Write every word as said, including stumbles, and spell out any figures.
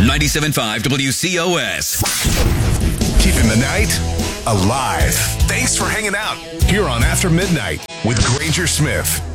ninety-seven point five W C O S. Keeping the night alive. Thanks for hanging out here on After Midnight with Granger Smith.